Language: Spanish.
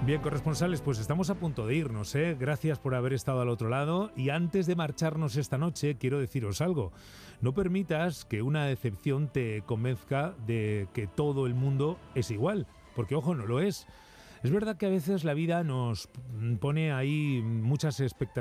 Bien, corresponsales, pues estamos a punto de irnos, ¿eh? Gracias por haber estado al otro lado. Y antes de marcharnos esta noche, quiero deciros algo. No permitas que una decepción te convenzca de que todo el mundo es igual, porque, ojo, no lo es. Es verdad que a veces la vida nos pone ahí muchas expectativas